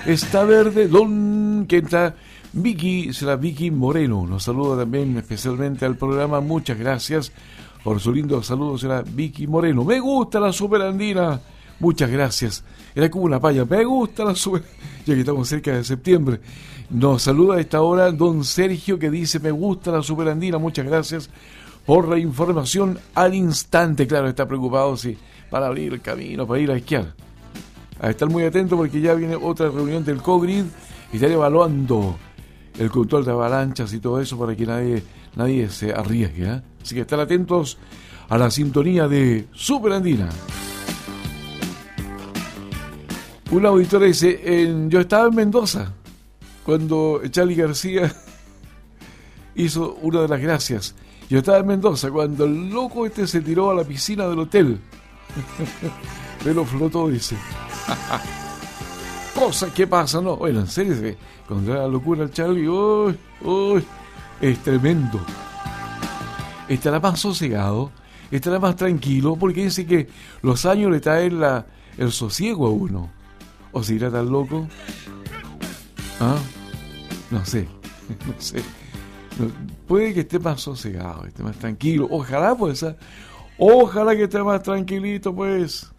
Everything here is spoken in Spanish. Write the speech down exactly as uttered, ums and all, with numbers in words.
Está verde, don, que entra Vicky, será Vicky Moreno. Nos saluda también especialmente al programa. Muchas gracias por su lindo saludo, será Vicky Moreno. Me gusta la superandina. Muchas gracias. Era como una paya. Me gusta la super... Ya que estamos cerca de septiembre. Nos saluda a esta hora don Sergio, que dice: me gusta la superandina. Muchas gracias por la información al instante. Claro, está preocupado, sí, para abrir el camino, para ir a esquiar. A estar muy atento porque ya viene otra reunión del COGRID y están evaluando el control de avalanchas y todo eso para que nadie, nadie se arriesgue, ¿eh? Así que estar atentos a la sintonía de Superandina. Un auditor dice: en, yo estaba en Mendoza cuando Charly García hizo una de las gracias. Yo estaba en Mendoza cuando el loco este se tiró a la piscina del hotel. Pero flotó, dice. Cosas que pasan, ¿no? Bueno, en serio, cuando era la locura el Charly, uy, uy, es tremendo. Estará más sosegado, estará más tranquilo, porque dice que los años le traen la, el sosiego a uno. ¿O se irá tan loco? ¿Ah? No sé, no sé. No, puede que esté más sosegado, esté más tranquilo. Ojalá, pues, ¿eh? Ojalá que esté más tranquilito, pues.